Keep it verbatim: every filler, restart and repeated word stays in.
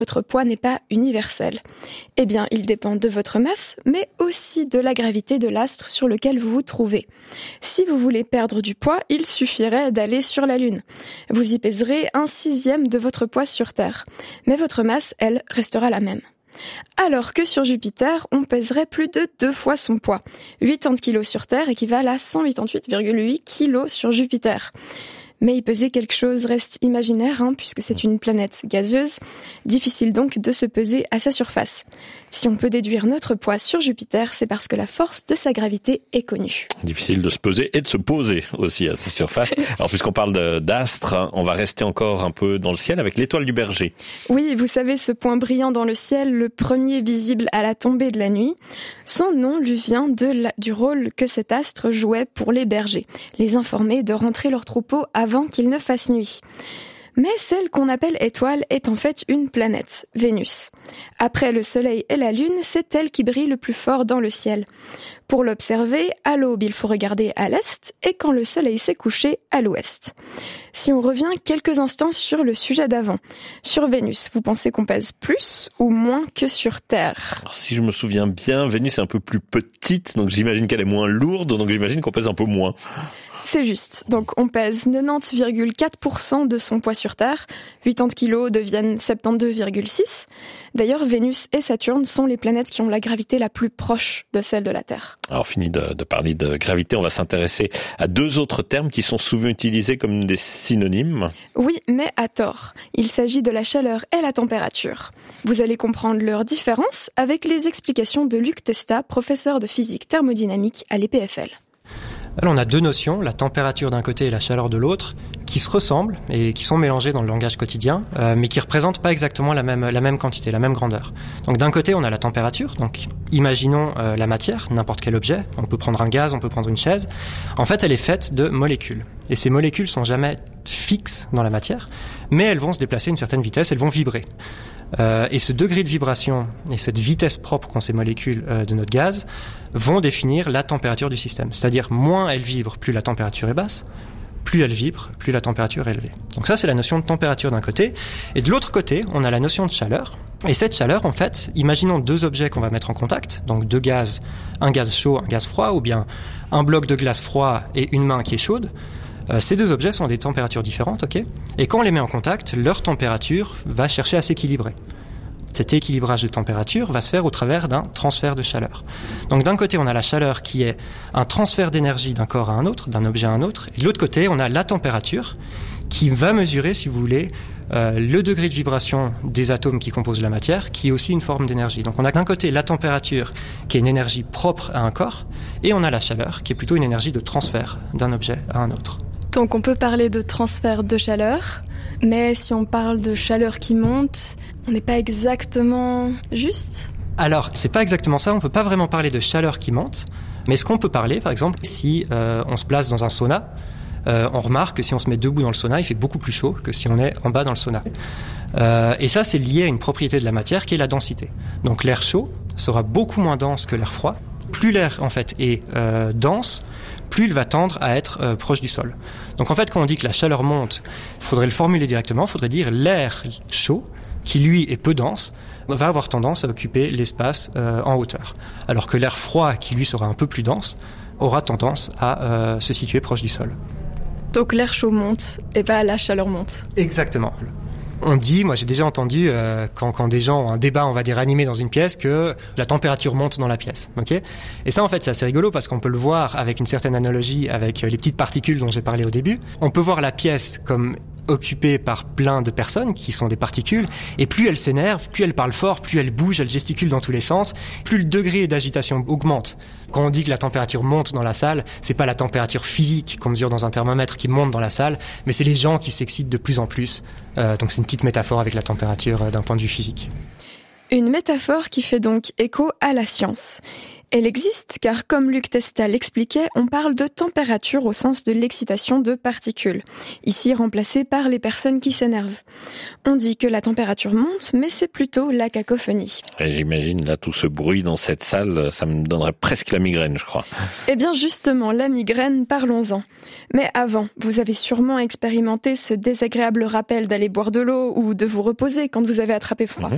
Votre poids n'est pas universel. Eh bien, il dépend de votre masse, mais aussi de la gravité de l'astre sur lequel vous vous trouvez. Si vous voulez perdre du poids, il suffirait d'aller sur la Lune. Vous y pèserez un sixième de votre poids sur Terre. Mais votre masse, elle, restera la même. Alors que sur Jupiter, on pèserait plus de deux fois son poids. quatre-vingt-dix kilos sur Terre équivalent à cent quatre-vingt-dix virgule huit kilos sur Jupiter. Mais y peser quelque chose reste imaginaire, hein, puisque c'est une planète gazeuse. Difficile donc de se peser à sa surface. Si on peut déduire notre poids sur Jupiter, c'est parce que la force de sa gravité est connue. Difficile de se peser et de se poser aussi à sa surface. Alors puisqu'on parle de, d'astres, on va rester encore un peu dans le ciel avec l'étoile du Berger. Oui, vous savez, ce point brillant dans le ciel, le premier visible à la tombée de la nuit. Son nom lui vient de la, du rôle que cet astre jouait pour les bergers, les informer de rentrer leur troupeau avant qu'il ne fasse nuit. Mais celle qu'on appelle étoile est en fait une planète, Vénus. Après le Soleil et la Lune, c'est elle qui brille le plus fort dans le ciel. Pour l'observer, à l'aube, il faut regarder à l'est et quand le Soleil s'est couché, à l'ouest. Si on revient quelques instants sur le sujet d'avant, sur Vénus, vous pensez qu'on pèse plus ou moins que sur Terre ? Alors, si je me souviens bien, Vénus est un peu plus petite, donc j'imagine qu'elle est moins lourde, donc j'imagine qu'on pèse un peu moins. C'est juste. Donc, on pèse quatre-vingt-dix virgule quatre pour cent de son poids sur Terre. quatre-vingt-dix kilos deviennent soixante-douze virgule six. D'ailleurs, Vénus et Saturne sont les planètes qui ont la gravité la plus proche de celle de la Terre. Alors, fini de, de parler de gravité, on va s'intéresser à deux autres termes qui sont souvent utilisés comme des synonymes. Oui, mais à tort. Il s'agit de la chaleur et la température. Vous allez comprendre leur différence avec les explications de Luc Testa, professeur de physique thermodynamique à l'E P F L. Alors on a deux notions, la température d'un côté et la chaleur de l'autre, qui se ressemblent et qui sont mélangées dans le langage quotidien, euh, mais qui représentent pas exactement la même, la même quantité, la même grandeur. Donc d'un côté on a la température, donc imaginons euh, la matière, n'importe quel objet, on peut prendre un gaz, on peut prendre une chaise. En fait elle est faite de molécules, et ces molécules sont jamais fixes dans la matière, mais elles vont se déplacer à une certaine vitesse, elles vont vibrer. Euh, et ce degré de vibration et cette vitesse propre qu'ont ces molécules euh, de notre gaz vont définir la température du système. C'est-à-dire, moins elles vibrent, plus la température est basse, plus elles vibrent, plus la température est élevée. Donc ça, c'est la notion de température d'un côté. Et de l'autre côté, on a la notion de chaleur. Et cette chaleur, en fait, imaginons deux objets qu'on va mettre en contact, donc deux gaz, un gaz chaud, un gaz froid, ou bien un bloc de glace froid et une main qui est chaude. Euh, ces deux objets sont à des températures différentes, ok ? Et quand on les met en contact, leur température va chercher à s'équilibrer. Cet équilibrage de température va se faire au travers d'un transfert de chaleur. Donc d'un côté, on a la chaleur qui est un transfert d'énergie d'un corps à un autre, d'un objet à un autre. Et de l'autre côté, on a la température qui va mesurer, si vous voulez, euh, le degré de vibration des atomes qui composent la matière, qui est aussi une forme d'énergie. Donc on a d'un côté la température qui est une énergie propre à un corps, et on a la chaleur qui est plutôt une énergie de transfert d'un objet à un autre. Donc on peut parler de transfert de chaleur, mais si on parle de chaleur qui monte, on n'est pas exactement juste ? Alors, c'est pas exactement ça, on peut pas vraiment parler de chaleur qui monte, mais ce qu'on peut parler, par exemple, si euh, on se place dans un sauna, euh, on remarque que si on se met debout dans le sauna, il fait beaucoup plus chaud que si on est en bas dans le sauna. Euh, et ça, c'est lié à une propriété de la matière qui est la densité. Donc l'air chaud sera beaucoup moins dense que l'air froid. Plus l'air, en fait, est euh, dense, plus il va tendre à être euh, proche du sol. Donc en fait, quand on dit que la chaleur monte, il faudrait le formuler directement, il faudrait dire l'air chaud, qui lui est peu dense, va avoir tendance à occuper l'espace euh, en hauteur. Alors que l'air froid, qui lui sera un peu plus dense, aura tendance à euh, se situer proche du sol. Donc l'air chaud monte et pas la chaleur monte. Exactement. On dit, moi j'ai déjà entendu euh, quand, quand des gens ont un débat, on va dire animé dans une pièce, que la température monte dans la pièce. Okay ? Et ça en fait c'est assez rigolo parce qu'on peut le voir avec une certaine analogie avec les petites particules dont j'ai parlé au début. On peut voir la pièce comme occupée par plein de personnes qui sont des particules, et plus elles s'énervent, plus elles parlent fort, plus elles bougent, elles gesticulent dans tous les sens, plus le degré d'agitation augmente. Quand on dit que la température monte dans la salle, c'est pas la température physique qu'on mesure dans un thermomètre qui monte dans la salle, mais c'est les gens qui s'excitent de plus en plus. Euh, donc c'est une petite métaphore avec la température euh, d'un point de vue physique. Une métaphore qui fait donc écho à la science. Elle existe car, comme Luc Testa l'expliquait, on parle de température au sens de l'excitation de particules, ici remplacée par les personnes qui s'énervent. On dit que la température monte, mais c'est plutôt la cacophonie. Et j'imagine là tout ce bruit dans cette salle, ça me donnerait presque la migraine, je crois. Eh bien justement, la migraine, parlons-en. Mais avant, vous avez sûrement expérimenté ce désagréable rappel d'aller boire de l'eau ou de vous reposer quand vous avez attrapé froid. Mmh.